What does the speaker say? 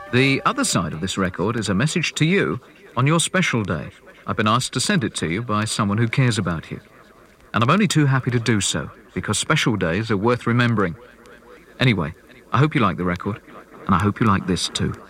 The other side of this record is a message to you on your special day. I've been asked to send it to you by someone who cares about you. And I'm only too happy to do so, because special days are worth remembering. Anyway, I hope you like the record, and I hope you like this too.